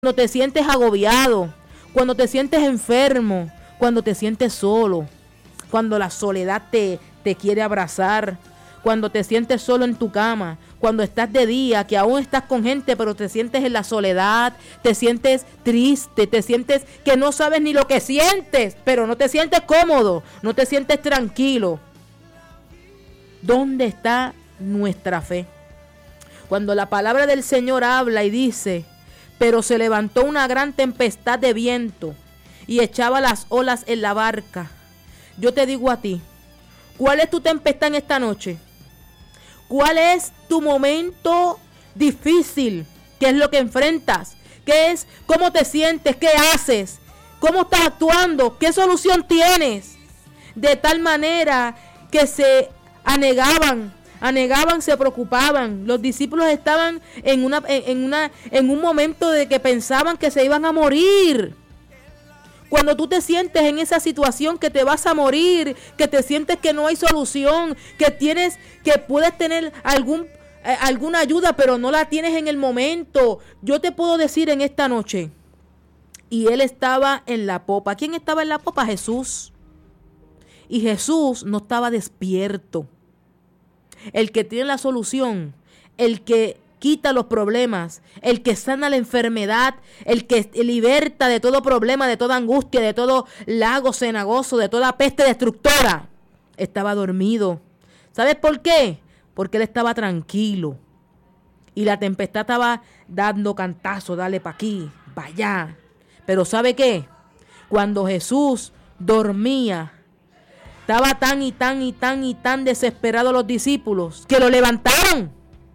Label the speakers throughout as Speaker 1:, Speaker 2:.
Speaker 1: cuando te sientes agobiado, cuando te sientes enfermo, cuando te sientes solo, cuando la soledad te quiere abrazar, cuando te sientes solo en tu cama, cuando estás de día, que aún estás con gente, pero te sientes en la soledad, te sientes triste, te sientes que no sabes ni lo que sientes, pero no te sientes cómodo, no te sientes tranquilo. ¿Dónde está nuestra fe? Cuando la palabra del Señor habla y dice: pero se levantó una gran tempestad de viento y echaba las olas en la barca. Yo te digo a ti, ¿cuál es tu tempestad en esta noche? ¿Cuál es tu momento difícil? ¿Qué es lo que enfrentas? ¿Qué es? ¿Cómo te sientes? ¿Qué haces? ¿Cómo estás actuando? ¿Qué solución tienes? De tal manera que se anegaban, se preocupaban. Los discípulos estaban en un momento de que pensaban que se iban a morir. Cuando tú te sientes en esa situación que te vas a morir, que te sientes que no hay solución, que puedes tener alguna ayuda, pero no la tienes en el momento. Yo te puedo decir en esta noche, y él estaba en la popa. ¿Quién estaba en la popa? Jesús. Y Jesús no estaba despierto. El que tiene la solución, el que quita los problemas, el que sana la enfermedad, el que liberta de todo problema, de toda angustia, de todo lago cenagoso, de toda peste destructora, estaba dormido. ¿Sabes por qué? Porque él estaba tranquilo. Y la tempestad estaba dando cantazo, dale pa' aquí, pa' allá. Pero ¿sabe qué? Cuando Jesús dormía, estaba tan desesperado los discípulos que lo levantaron.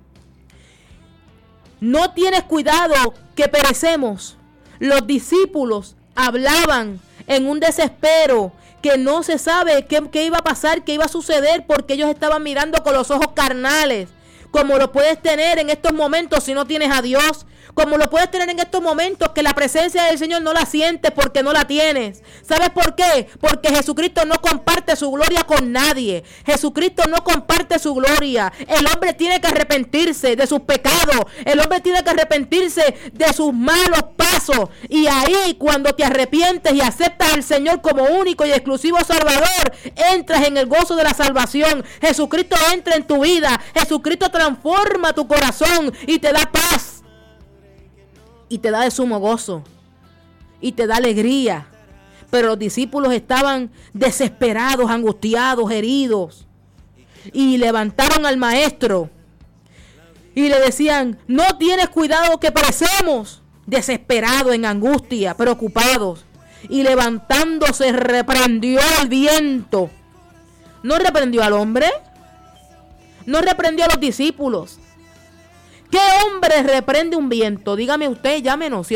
Speaker 1: No tienes cuidado que perecemos. Los discípulos hablaban en un desespero que no se sabe qué iba a pasar, qué iba a suceder, porque ellos estaban mirando con los ojos carnales, como lo puedes tener en estos momentos si no tienes a Dios, como lo puedes tener en estos momentos que la presencia del Señor no la sientes porque no la tienes. ¿Sabes por qué? Porque Jesucristo no comparte su gloria con nadie. Jesucristo no comparte su gloria. El hombre tiene que arrepentirse de sus pecados. El hombre tiene que arrepentirse de sus malos pasos. Y ahí, cuando te arrepientes y aceptas al Señor como único y exclusivo Salvador, entras en el gozo de la salvación. Jesucristo entra en tu vida. Jesucristo transforma tu corazón y te da paz. Y te da de sumo gozo. Y te da alegría. Pero los discípulos estaban desesperados, angustiados, heridos. Y levantaron al maestro. Y le decían: no tienes cuidado que perecemos. Desesperados, en angustia, preocupados. Y levantándose reprendió al viento. ¿No reprendió al hombre? No reprendió a los discípulos. ¿Qué hombre reprende un viento? Dígame usted, llámenos,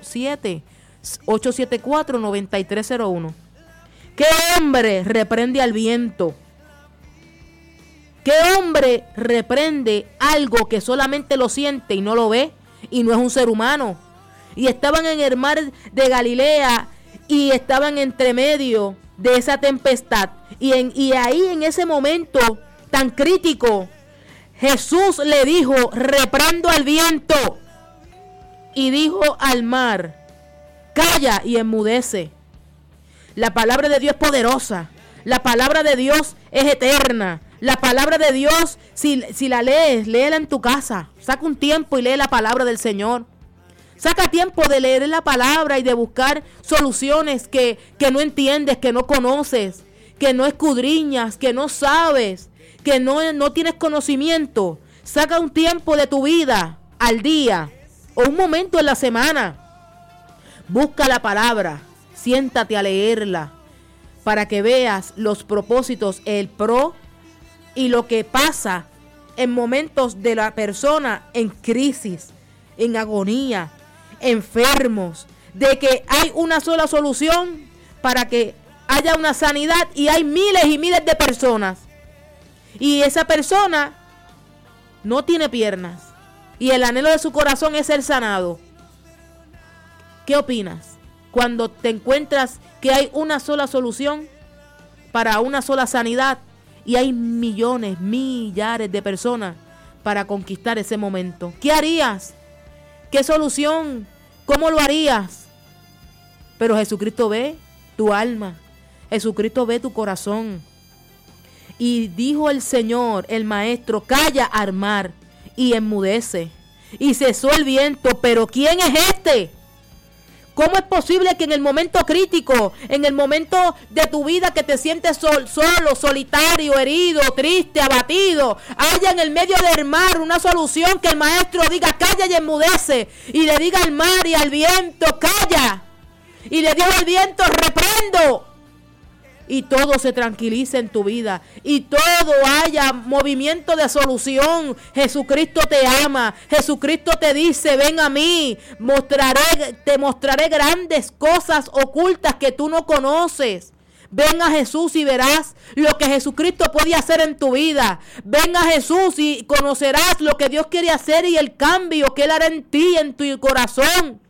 Speaker 1: 787-874-9301. ¿Qué hombre reprende al viento? ¿Qué hombre reprende algo que solamente lo siente y no lo ve? Y no es un ser humano. Y estaban en el mar de Galilea y estaban entre medio de esa tempestad. Y ahí en ese momento tan crítico, Jesús le dijo: reprendo al viento. Y dijo al mar: calla y enmudece. La palabra de Dios es poderosa. La palabra de Dios es eterna. La palabra de Dios, si la lees, léela en tu casa. Saca un tiempo y lee la palabra del Señor. Saca tiempo de leer la palabra y de buscar soluciones que no entiendes, que no conoces, que no escudriñas, que no sabes, que no tienes conocimiento. Saca un tiempo de tu vida al día o un momento en la semana. Busca la palabra, siéntate a leerla para que veas los propósitos, el pro y lo que pasa en momentos de la persona en crisis, en agonía, enfermos, de que hay una sola solución para que haya una sanidad y hay miles y miles de personas. Y esa persona no tiene piernas y el anhelo de su corazón es ser sanado. ¿Qué opinas cuando te encuentras que hay una sola solución para una sola sanidad y hay millones, millares de personas para conquistar ese momento? ¿Qué harías? ¿Qué solución ¿Cómo lo harías? Pero Jesucristo ve tu alma. Jesucristo ve tu corazón. Y dijo el Señor, el Maestro, calla al mar, y enmudece. Y cesó el viento. ¿Pero quién es este? ¿Cómo es posible que en el momento crítico, en el momento de tu vida que te sientes solo, solitario, herido, triste, abatido, haya en el medio del mar una solución, que el Maestro diga calla y enmudece, y le diga al mar y al viento calla, y le diga al viento reprendo, y todo se tranquiliza en tu vida, y todo haya movimiento de solución? Jesucristo te ama, Jesucristo te dice, ven a mí, te mostraré grandes cosas ocultas que tú no conoces. Ven a Jesús y verás lo que Jesucristo puede hacer en tu vida. Ven a Jesús y conocerás lo que Dios quiere hacer y el cambio que Él hará en ti, en tu corazón.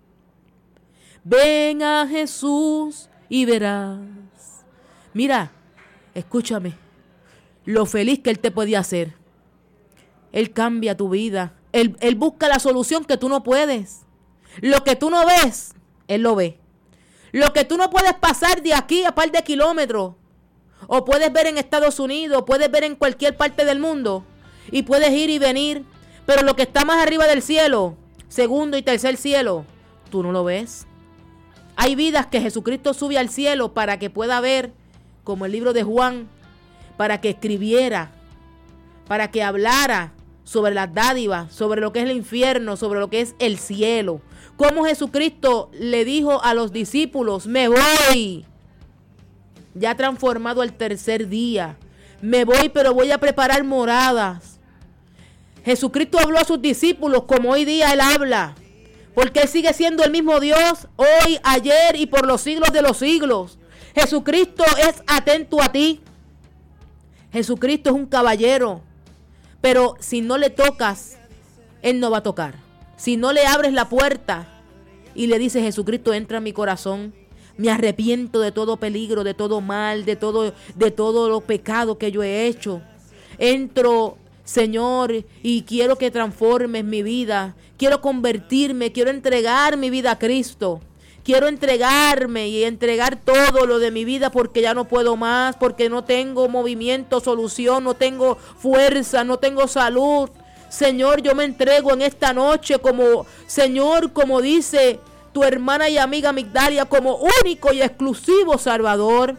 Speaker 1: Ven a Jesús y verás. Mira, escúchame, lo feliz que Él te podía hacer. Él cambia tu vida. Él busca la solución que tú no puedes. Lo que tú no ves, Él lo ve. Lo que tú no puedes pasar de aquí a par de kilómetros, o puedes ver en Estados Unidos, puedes ver en cualquier parte del mundo, y puedes ir y venir, pero lo que está más arriba del cielo, segundo y tercer cielo, tú no lo ves. Hay vidas que Jesucristo sube al cielo para que pueda ver, como el libro de Juan, para que escribiera, para que hablara sobre las dádivas, sobre lo que es el infierno, sobre lo que es el cielo. Como Jesucristo le dijo a los discípulos, me voy, ya transformado al tercer día, me voy, pero voy a preparar moradas. Jesucristo habló a sus discípulos como hoy día Él habla, porque Él sigue siendo el mismo Dios, hoy, ayer y por los siglos de los siglos. Jesucristo es atento a ti. Jesucristo es un caballero. Pero si no le tocas, Él no va a tocar. Si no le abres la puerta y le dices, Jesucristo, entra en mi corazón. Me arrepiento de todo peligro, de todo mal, de todo lo pecado que yo he hecho. Entro, Señor, y quiero que transformes mi vida. Quiero convertirme, quiero entregar mi vida a Cristo. Quiero entregarme y entregar todo lo de mi vida porque ya no puedo más, porque no tengo movimiento, solución, no tengo fuerza, no tengo salud. Señor, yo me entrego en esta noche como, Señor, como dice tu hermana y amiga Migdalia, como único y exclusivo Salvador.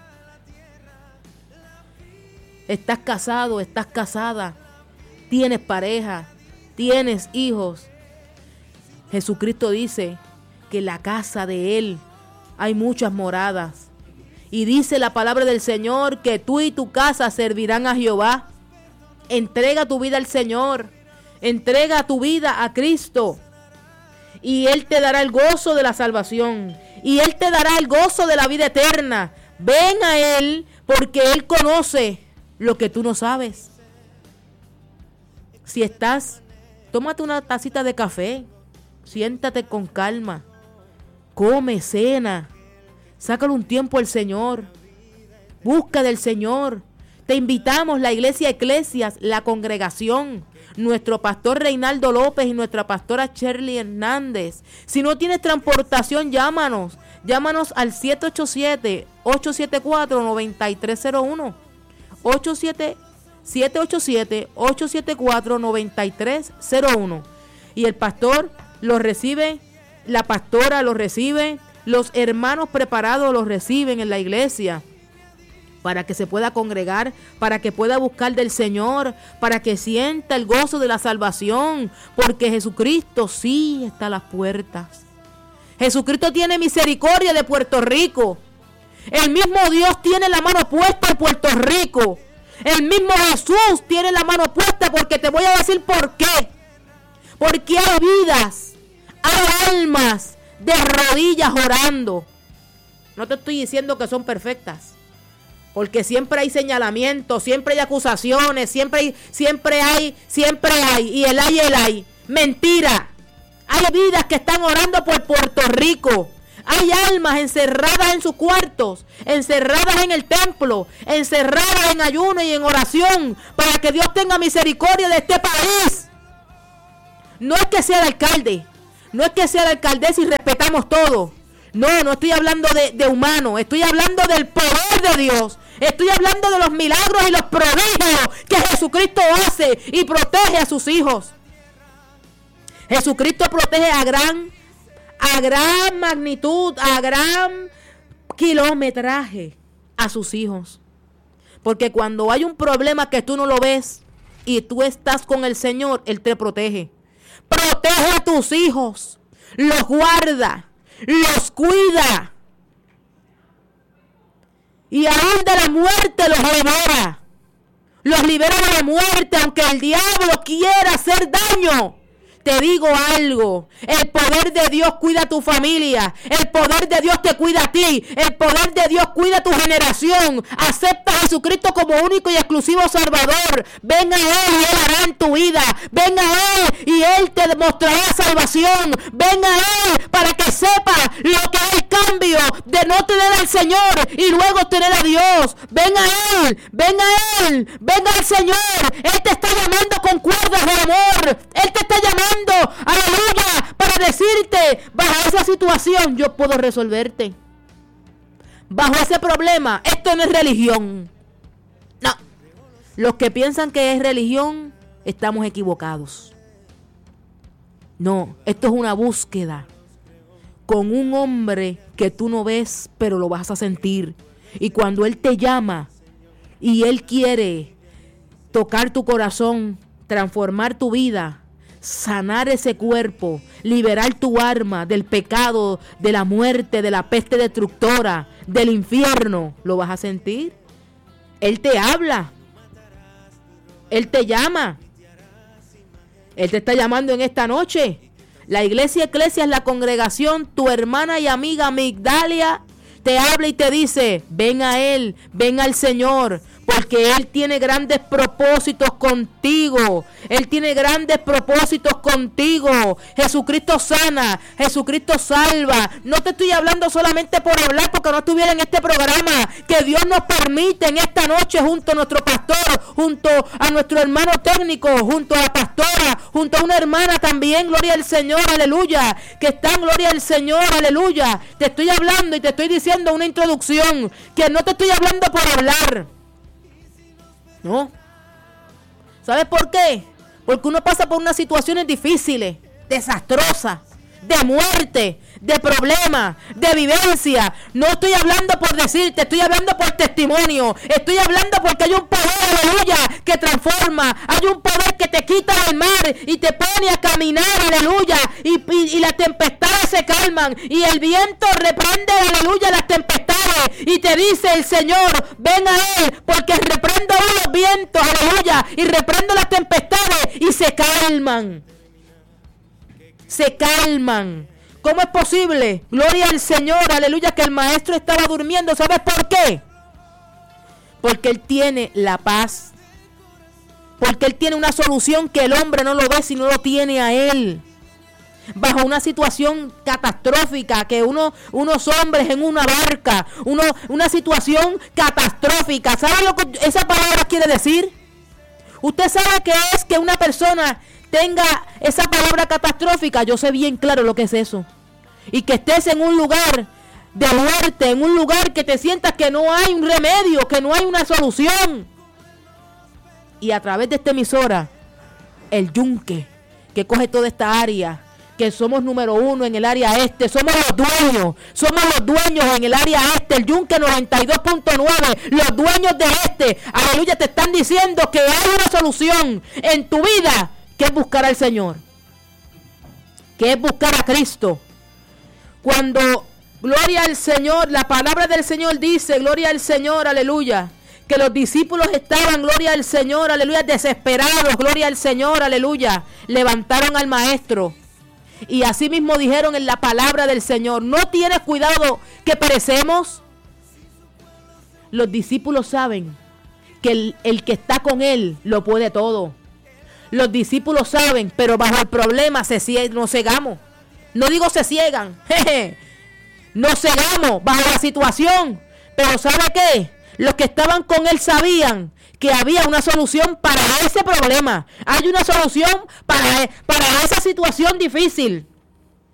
Speaker 1: Estás casado, estás casada, tienes pareja, tienes hijos. Jesucristo dice que en la casa de Él hay muchas moradas. Y dice la palabra del Señor que tú y tu casa servirán a Jehová. Entrega tu vida al Señor. Entrega tu vida a Cristo. Y Él te dará el gozo de la salvación. Y Él te dará el gozo de la vida eterna. Ven a Él porque Él conoce lo que tú no sabes. Si estás, tómate una tacita de café. Siéntate con calma. Come, cena, sácale un tiempo al Señor, busca del Señor. Te invitamos, la iglesia Eclesias, la congregación, nuestro pastor Reinaldo López y nuestra pastora Shirley Hernández. Si no tienes transportación, llámanos al 787-874-9301, 787-874-9301. Y el pastor lo recibe. La pastora los recibe, los hermanos preparados los reciben en la iglesia para que se pueda congregar, para que pueda buscar del Señor, para que sienta el gozo de la salvación, porque Jesucristo sí está a las puertas. Jesucristo tiene misericordia de Puerto Rico. El mismo Dios tiene la mano puesta en Puerto Rico. El mismo Jesús tiene la mano puesta, porque te voy a decir por qué. Porque hay vidas, hay almas de rodillas orando. No te estoy diciendo que son perfectas, porque siempre hay señalamientos, siempre hay acusaciones, siempre hay, y el hay. Mentira. Hay vidas que están orando por Puerto Rico. Hay almas encerradas en sus cuartos, encerradas en el templo, encerradas en ayuno y en oración, para que Dios tenga misericordia de este país. No es que sea el alcalde, No es que sea la alcaldesa y respetamos todo. No estoy hablando de humano. Estoy hablando del poder de Dios. Estoy hablando de los milagros y los prodigios que Jesucristo hace y protege a sus hijos. Jesucristo protege a gran magnitud, a gran kilometraje a sus hijos. Porque cuando hay un problema que tú no lo ves y tú estás con el Señor, Él te protege. Protege a tus hijos, los guarda, los cuida. Y aún de la muerte los libera. Los libera de la muerte, aunque el diablo quiera hacer daño. Te digo algo, el poder de Dios cuida a tu familia, el poder de Dios te cuida a ti, el poder de Dios cuida a tu generación. Acepta a Jesucristo como único y exclusivo Salvador. Ven a Él y Él hará en tu vida. Ven a Él y Él te demostrará salvación. Ven a Él para que sepas lo que es el cambio de no tener al Señor y luego tener a Dios. Ven a Él, ven a Él, ven al Señor. Él te está llamando con cuerdas de amor. Él te está llamando, aleluya, para decirte, bajo esa situación yo puedo resolverte. Bajo ese problema, esto no es religión. No, los que piensan que es religión, estamos equivocados. No, esto es una búsqueda con un hombre que tú no ves, pero lo vas a sentir. Y cuando Él te llama y Él quiere tocar tu corazón, transformar tu vida, sanar ese cuerpo, liberar tu alma del pecado, de la muerte, de la peste destructora, del infierno, ¿lo vas a sentir? Él te habla. Él te llama. Él te está llamando en esta noche. La iglesia Eclesia es la congregación. Tu hermana y amiga Migdalia te habla y te dice, ven a Él, ven al Señor, porque Él tiene grandes propósitos contigo. Él tiene grandes propósitos contigo. Jesucristo sana, Jesucristo salva. No te estoy hablando solamente por hablar, porque no estuviera en este programa. Que Dios nos permite en esta noche, junto a nuestro pastor, junto a nuestro hermano técnico, junto a la pastora, junto a una hermana también, gloria al Señor, aleluya, que está en gloria al Señor, aleluya. Te estoy hablando y te estoy diciendo una introducción, que no te estoy hablando por hablar. No. ¿Sabes por qué? Porque uno pasa por unas situaciones difíciles, desastrosas, de muerte, de problemas, de vivencia. No estoy hablando por decirte, estoy hablando por testimonio. Estoy hablando porque hay un poder, aleluya, que transforma. Hay un poder que te quita del mar y te pone a caminar, aleluya. Y las tempestades se calman y el viento reprende, aleluya, las tempestades. Y te dice el Señor, ven a Él, porque reprendo los vientos, aleluya, y reprendo las tempestades y se calman. Se calman. ¿Cómo es posible? Gloria al Señor, aleluya, que el maestro estaba durmiendo. ¿Sabes por qué? Porque Él tiene la paz. Porque Él tiene una solución que el hombre no lo ve si no lo tiene a Él. Bajo una situación catastrófica, que unos hombres en una barca, una situación catastrófica. ¿Sabe lo que esa palabra quiere decir? Usted sabe que es que una persona tenga esa palabra catastrófica. Yo sé bien claro lo que es eso. Y que estés en un lugar de muerte, en un lugar que te sientas que no hay un remedio, que no hay una solución. Y a través de esta emisora, el Yunque, que coge toda esta área, que somos número 1 en el área este, somos los dueños en el área este, el Yunque 92.9, los dueños de este, aleluya, te están diciendo que hay una solución en tu vida, que es buscar al Señor, que es buscar a Cristo. Cuando, gloria al Señor, la palabra del Señor dice, gloria al Señor, aleluya, que los discípulos estaban, gloria al Señor, aleluya, desesperados, gloria al Señor, aleluya, levantaron al maestro. Y así mismo dijeron en la palabra del Señor, ¿no tienes cuidado que perecemos? Los discípulos saben que el que está con Él lo puede todo. Los discípulos saben, pero bajo el problema nos cegamos. No digo se ciegan, nos cegamos bajo la situación. Pero ¿sabe qué? Los que estaban con Él sabían que había una solución para ese problema. Hay una solución para esa situación difícil.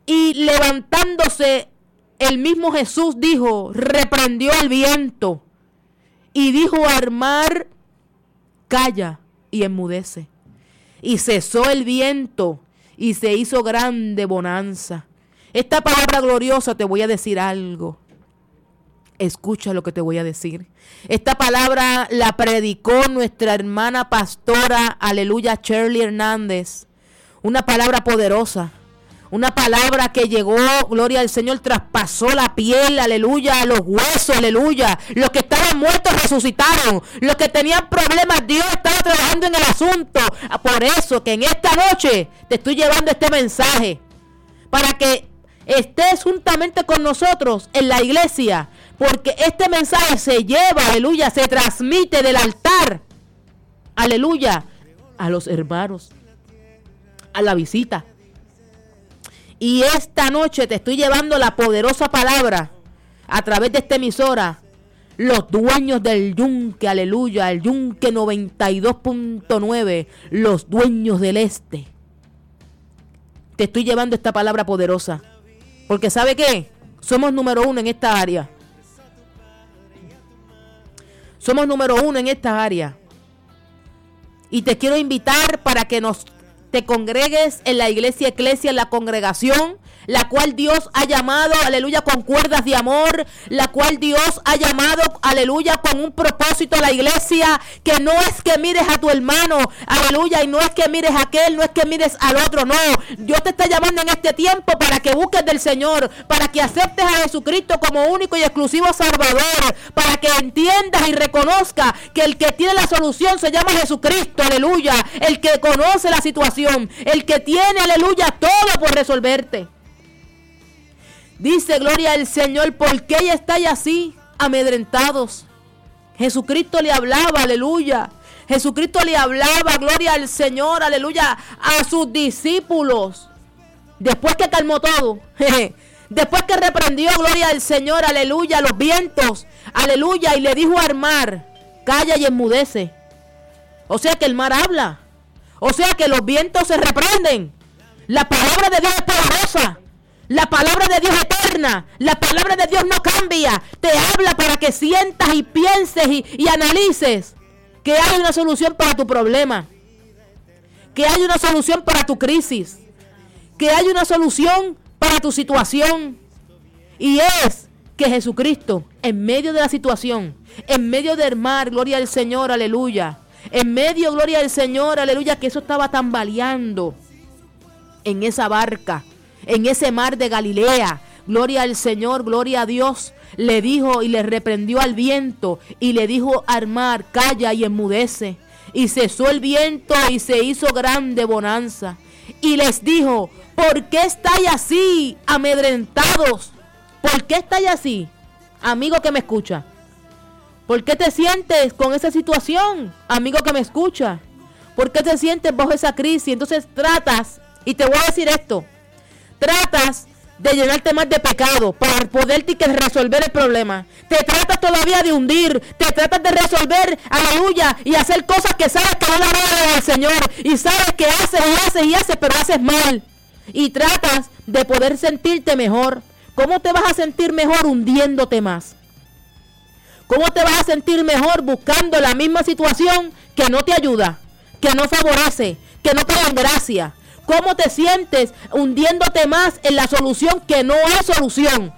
Speaker 1: Y levantándose, el mismo Jesús dijo, reprendió al viento y dijo al mar, calla y enmudece. Y cesó el viento y se hizo grande bonanza. Esta palabra gloriosa, te voy a decir algo. Escucha lo que te voy a decir. Esta palabra la predicó nuestra hermana pastora, aleluya, Shirley Hernández. Una palabra poderosa. Una palabra que llegó, gloria al Señor, traspasó la piel, aleluya, los huesos, aleluya. Los que estaban muertos resucitaron. Los que tenían problemas, Dios estaba trabajando en el asunto. Por eso que en esta noche te estoy llevando este mensaje. Para que estés juntamente con nosotros en la iglesia. Porque este mensaje se lleva, aleluya, se transmite del altar, aleluya, a los hermanos, a la visita. Y esta noche te estoy llevando la poderosa palabra a través de esta emisora. Los dueños del yunque, aleluya, el yunque 92.9, los dueños del este. Te estoy llevando esta palabra poderosa. Porque ¿sabe qué? Somos número uno en esta área. Somos número uno en esta área. Y te quiero invitar para que te congregues en la iglesia Eclesia, en la congregación, la cual Dios ha llamado, aleluya, con cuerdas de amor, la cual Dios ha llamado, aleluya, con un propósito a la iglesia, que no es que mires a tu hermano, aleluya, y no es que mires a aquel, no es que mires al otro, no. Dios te está llamando en este tiempo para que busques del Señor, para que aceptes a Jesucristo como único y exclusivo Salvador, para que entiendas y reconozcas que el que tiene la solución se llama Jesucristo, aleluya, el que conoce la situación, el que tiene, aleluya, todo por resolverte. Dice, gloria al Señor, ¿por qué estáis así amedrentados? Jesucristo le hablaba, aleluya. Jesucristo le hablaba, gloria al Señor, aleluya, a sus discípulos. Después que calmó todo, después que reprendió, gloria al Señor, aleluya, los vientos, aleluya, y le dijo al mar, calla y enmudece. O sea que el mar habla. O sea que los vientos se reprenden. La palabra de Dios es poderosa. La palabra de Dios es eterna. La palabra de Dios no cambia. Te habla para que sientas y pienses y analices que hay una solución para tu problema. Que hay una solución para tu crisis. Que hay una solución para tu situación. Y es que Jesucristo, en medio de la situación, en medio del mar, gloria al Señor, aleluya. En medio, gloria al Señor, aleluya, que eso estaba tambaleando en esa barca, en ese mar de Galilea. Gloria al Señor, gloria a Dios. Le dijo y le reprendió al viento y le dijo al mar, calla y enmudece. Y cesó el viento y se hizo grande bonanza. Y les dijo, ¿por qué estáis así amedrentados? ¿Por qué estáis así? Amigo que me escucha. ¿Por qué te sientes con esa situación, amigo que me escucha? ¿Por qué te sientes bajo esa crisis? Entonces tratas, y te voy a decir esto, tratas de llenarte más de pecado para poder resolver el problema. Te tratas todavía de hundir, te tratas de resolver, aleluya, y hacer cosas que sabes que no la agradan al Señor. Y sabes que haces, pero haces mal. Y tratas de poder sentirte mejor. ¿Cómo te vas a sentir mejor hundiéndote más? ¿Cómo te vas a sentir mejor buscando la misma situación que no te ayuda, que no favorece, que no te da gracia? ¿Cómo te sientes hundiéndote más en la solución que no es solución?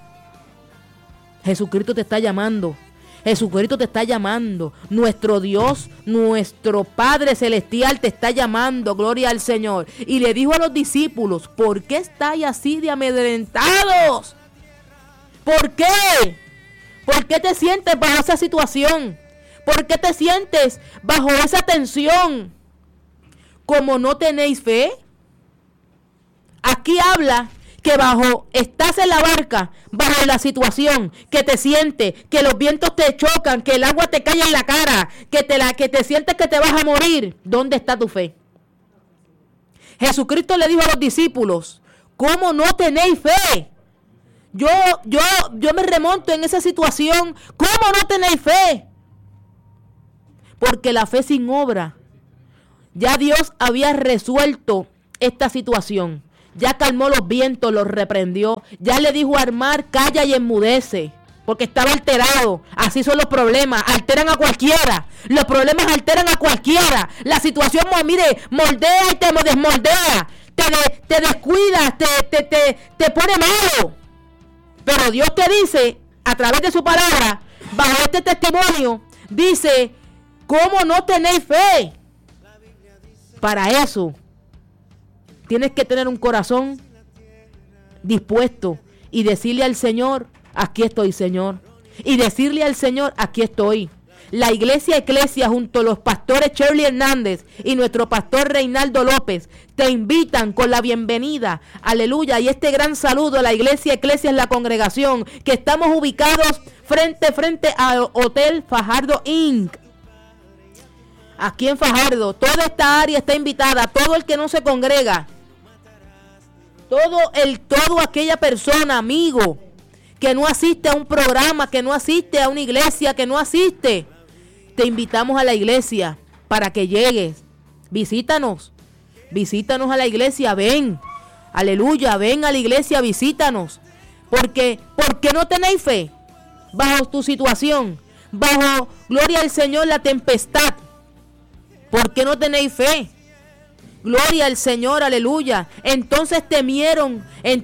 Speaker 1: Jesucristo te está llamando. Jesucristo te está llamando. Nuestro Dios, nuestro Padre Celestial te está llamando. Gloria al Señor. Y le dijo a los discípulos, ¿por qué estáis así de amedrentados? ¿Por qué? ¿Por qué te sientes bajo esa situación? ¿Por qué te sientes bajo esa tensión? ¿Como no tenéis fe? Aquí habla que estás en la barca, bajo la situación, que te sientes, que los vientos te chocan, que el agua te cae en la cara, que te sientes que te vas a morir. ¿Dónde está tu fe? Jesucristo le dijo a los discípulos, ¿cómo no tenéis fe? Yo me remonto en esa situación. ¿Cómo no tenéis fe? Porque la fe sin obra, ya Dios había resuelto esta situación. ya calmó los vientos, los reprendió, ya le dijo al mar, calla y enmudece, porque estaba alterado. Así son los problemas, alteran a cualquiera, los problemas alteran a cualquiera, la situación, mire, moldea y te desmoldea, te descuidas, te pone malo. Pero Dios te dice, a través de su palabra, bajo este testimonio, dice, ¿cómo no tenéis fe? Para eso, tienes que tener un corazón dispuesto y decirle al Señor, aquí estoy, Señor. Y decirle al Señor, aquí estoy. La iglesia Eclesia junto a los pastores Shirley Hernández y nuestro pastor Reinaldo López te invitan con la bienvenida, aleluya, y este gran saludo a la iglesia Eclesia en la congregación, que estamos ubicados frente al Hotel Fajardo Inc. Aquí en Fajardo, toda esta área está invitada, todo el que no se congrega, todo aquella persona, amigo, que no asiste a un programa, que no asiste a una iglesia, que no asiste, te invitamos a la iglesia para que llegues. Visítanos a la iglesia, ven, aleluya, ven a la iglesia, visítanos. ¿Por qué no tenéis fe? Bajo tu situación, bajo, gloria al Señor, la tempestad. ¿Por qué no tenéis fe? Gloria al Señor, aleluya. Entonces temieron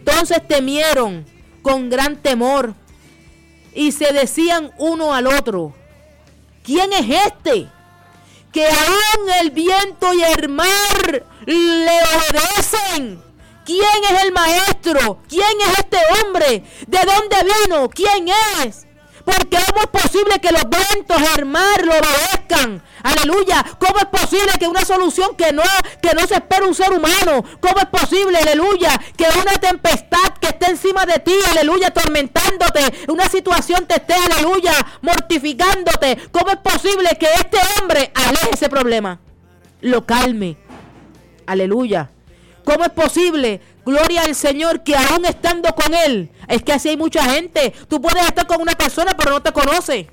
Speaker 1: con gran temor y se decían uno al otro, ¿quién es este que aún el viento y el mar le obedecen? ¿Quién es el maestro? ¿Quién es este hombre? ¿De dónde vino? ¿Quién es? Porque ¿cómo es posible que los vientos, el mar lo obedezcan? Aleluya. ¿Cómo es posible que una solución que no se espera un ser humano? ¿Cómo es posible, aleluya, que una tempestad que esté encima de ti, aleluya, atormentándote, una situación te esté, aleluya, mortificándote? ¿Cómo es posible que este hombre aleje ese problema? Lo calme. Aleluya. ¿Cómo es posible? Gloria al Señor, que aún estando con Él, es que así hay mucha gente. Tú puedes estar con una persona, pero no te conoce.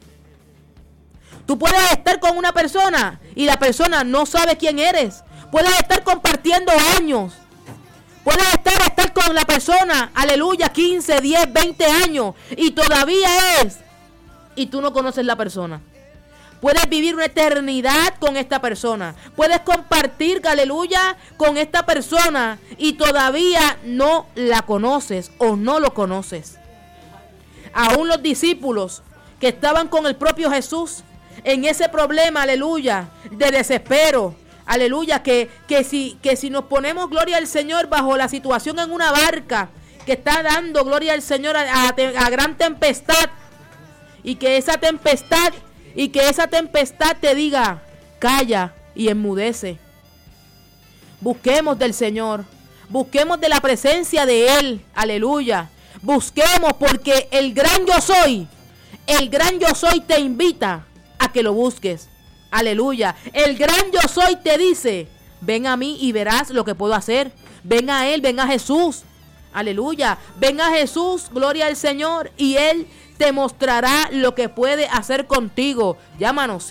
Speaker 1: Tú puedes estar con una persona y la persona no sabe quién eres. Puedes estar compartiendo años. Puedes estar con la persona, aleluya, 15, 10, 20 años y todavía es. Y tú no conoces la persona. Puedes vivir una eternidad con esta persona. Puedes compartir, aleluya, con esta persona y todavía no la conoces o no lo conoces. Aún los discípulos que estaban con el propio Jesús en ese problema, aleluya, de desespero, aleluya, que si nos ponemos, gloria al Señor, bajo la situación en una barca que está dando, gloria al Señor, a gran tempestad, y que esa tempestad te diga, calla y enmudece. Busquemos del Señor, busquemos de la presencia de Él, aleluya. Busquemos, porque el gran yo soy te invita a que lo busques, aleluya. El gran yo soy te dice, ven a mí y verás lo que puedo hacer. Ven a Él, ven a Jesús, aleluya. Ven a Jesús, gloria al Señor, y Él te mostrará lo que puede hacer contigo. Llámanos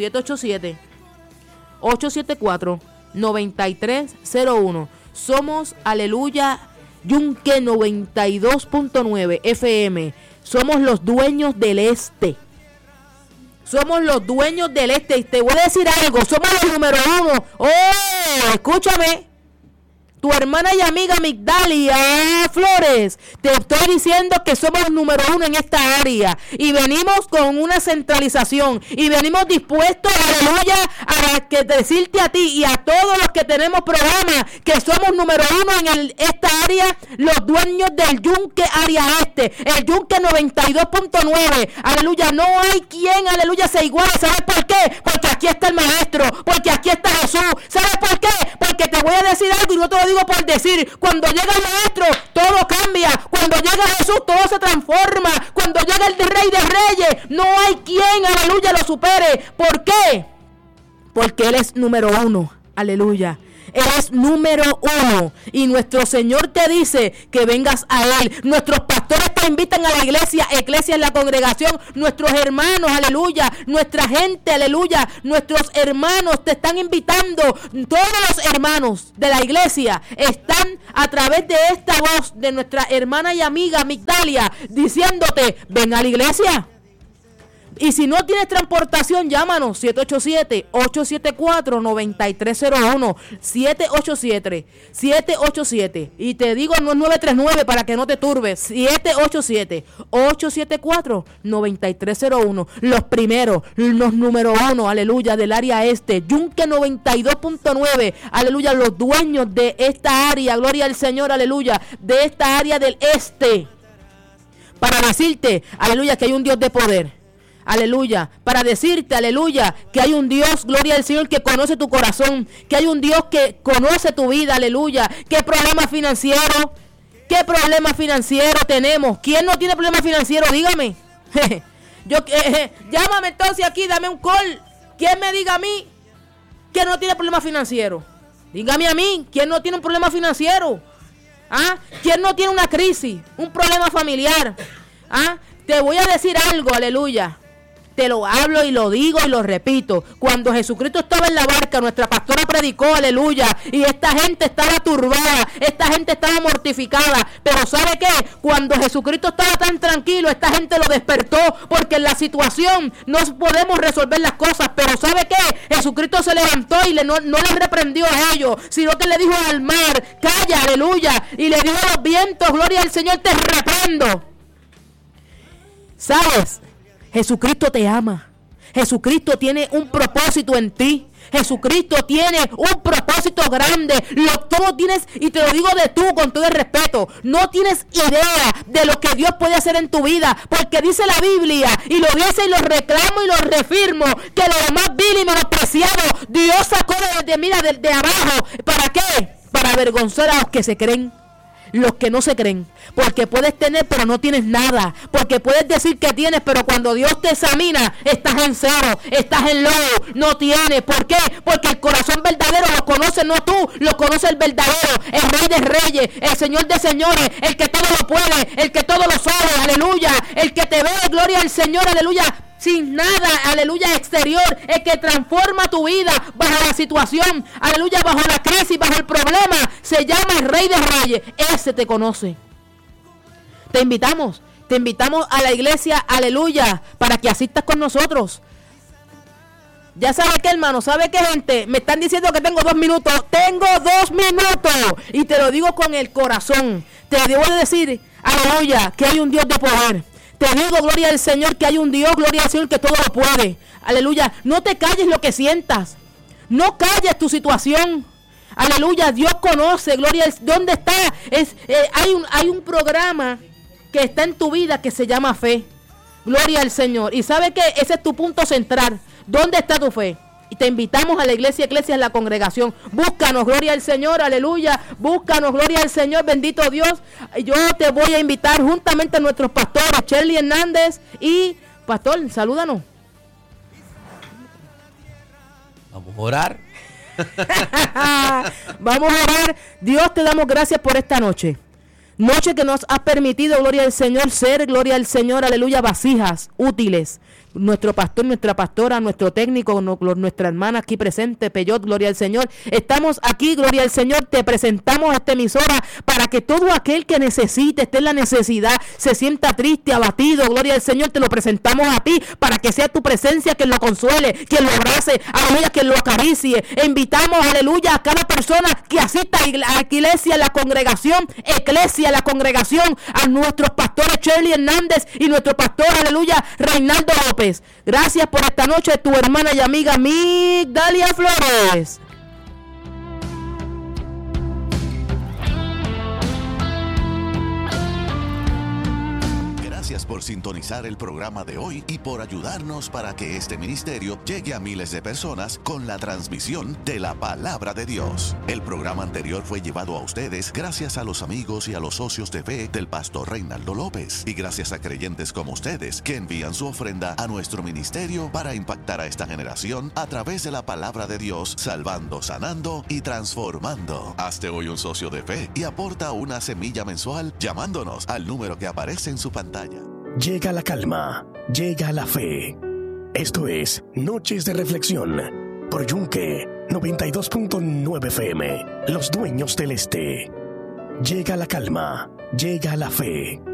Speaker 1: 787-874-9301. Somos, aleluya, Yunque 92.9 FM. Somos los dueños del este. Somos los dueños del este. Y te voy a decir algo, somos los número 1. ¡Oh! Escúchame. Tu hermana y amiga Migdalia Flores, te estoy diciendo que somos número 1 en esta área y venimos con una centralización y venimos dispuestos, aleluya, a decirte a ti y a todos los que tenemos programas que somos número 1 en esta área, los dueños del Yunque área este, el Yunque 92.9, aleluya. No hay quien, aleluya, se iguale. ¿Sabes por qué? Porque aquí está el maestro, porque aquí está Jesús. ¿Sabes por qué? Porque te voy a decir algo y no te lo digo por decir. Cuando llega el maestro, todo cambia. Cuando llega Jesús, todo se transforma. Cuando llega el Rey de Reyes, no hay quien, aleluya, lo supere. ¿Por qué? Porque Él es número 1, aleluya. Él es número 1. Y nuestro Señor te dice que vengas a Él. Nuestros pastores te invitan a la iglesia. Iglesia es la congregación. Nuestros hermanos, aleluya. Nuestra gente, aleluya. Nuestros hermanos te están invitando. Todos los hermanos de la iglesia están a través de esta voz de nuestra hermana y amiga Migdalia diciéndote, ven a la iglesia. Y si no tienes transportación, llámanos 787-874-9301. 787. Y te digo, no es 939 para que no te turbes. 787-874-9301. Los primeros, los número 1, aleluya, del área este. Yunque 92.9, aleluya, los dueños de esta área, gloria al Señor, aleluya, de esta área del este. Para decirte, aleluya, que hay un Dios de poder. Aleluya, para decirte, aleluya, que hay un Dios, gloria al Señor, que conoce tu corazón, que hay un Dios que conoce tu vida, aleluya. ¿Qué problema financiero? ¿Qué problema financiero tenemos? ¿Quién no tiene problema financiero? Dígame. Llámame entonces aquí, dame un call. ¿Quién me diga a mí que no tiene problema financiero? Dígame a mí, ¿quién no tiene un problema financiero? ¿Ah? ¿Quién no tiene una crisis? Un problema familiar. ¿Ah? Te voy a decir algo, aleluya. Te lo hablo y lo digo y lo repito. Cuando Jesucristo estaba en la barca, nuestra pastora predicó, aleluya, y esta gente estaba turbada, esta gente estaba mortificada. Pero ¿sabe qué? Cuando Jesucristo estaba tan tranquilo, esta gente lo despertó, porque en la situación no podemos resolver las cosas. Pero ¿sabe qué? Jesucristo se levantó y no les reprendió a ellos, sino que le dijo al mar, calla, aleluya, y le dijo a los vientos, gloria al Señor, te reprendo. ¿Sabes? Jesucristo te ama. Jesucristo tiene un propósito en ti. Jesucristo tiene un propósito grande. Tú no tienes, y te lo digo de tú con todo el respeto, no tienes idea de lo que Dios puede hacer en tu vida, porque dice la Biblia, y lo dice y lo reclamo y lo refirmo, que lo más vil y menospreciado Dios sacó de abajo. ¿Para qué? Para avergonzar a los que se creen. Los que no se creen, porque puedes tener pero no tienes nada, porque puedes decir que tienes, pero cuando Dios te examina estás en cero, estás en lodo, no tienes. ¿Por qué? Porque el corazón verdadero lo conoce no tú, lo conoce el verdadero, el Rey de Reyes, el Señor de Señores, el que todo lo puede, el que todo lo sabe, aleluya, el que te ve, gloria al Señor, aleluya, sin nada, aleluya, exterior, el que transforma tu vida bajo la situación, aleluya, bajo la crisis, bajo el problema, se llama el Rey de Reyes. Ese te conoce. Te invitamos a la iglesia, aleluya, para que asistas con nosotros. Ya sabe qué, hermano, sabe qué, gente, me están diciendo que tengo 2 minutos. Tengo 2 minutos y te lo digo con el corazón. Te debo de decir, aleluya, que hay un Dios de poder. Te digo, gloria al Señor, que hay un Dios, gloria al Señor, que todo lo puede. Aleluya. No te calles lo que sientas. No calles tu situación. Aleluya. Dios conoce, gloria al Señor. ¿Dónde está? Hay un programa que está en tu vida que se llama fe. Gloria al Señor. Y sabe que ese es tu punto central. ¿Dónde está tu fe? Y te invitamos a la iglesia es la congregación. Búscanos, gloria al Señor, aleluya. Búscanos, gloria al Señor, bendito Dios. Yo te voy a invitar juntamente a nuestros pastores, Shirley Hernández y pastor, salúdanos.
Speaker 2: Vamos a orar.
Speaker 1: Vamos a orar. Dios, te damos gracias por esta noche. Noche que nos has permitido, gloria al Señor, ser, gloria al Señor, aleluya, vasijas útiles. Nuestro pastor, nuestra pastora, nuestro técnico, nuestra hermana aquí presente, Peyot, gloria al Señor. Estamos aquí, gloria al Señor, te presentamos a esta emisora para que todo aquel que necesite, esté en la necesidad, se sienta triste, abatido, gloria al Señor, te lo presentamos a ti para que sea tu presencia quien lo consuele, quien lo abrace, aleluya, quien lo acaricie. E invitamos, aleluya, a cada persona que asista a la iglesia, la congregación, la congregación, a nuestros pastores Shirley Hernández y nuestro pastor, aleluya, Reinaldo López. Gracias por esta noche, tu hermana y amiga Migdalia Flores.
Speaker 3: Gracias por sintonizar el programa de hoy y por ayudarnos para que este ministerio llegue a miles de personas con la transmisión de la Palabra de Dios. El programa anterior fue llevado a ustedes gracias a los amigos y a los socios de fe del pastor Reinaldo López y gracias a creyentes como ustedes que envían su ofrenda a nuestro ministerio para impactar a esta generación a través de la Palabra de Dios, salvando, sanando y transformando. Hazte hoy un socio de fe y aporta una semilla mensual llamándonos al número que aparece en su pantalla.
Speaker 4: Llega la calma, llega la fe. Esto es Noches de Reflexión por Yunque 92.9 FM, los dueños del este. Llega la calma, llega la fe.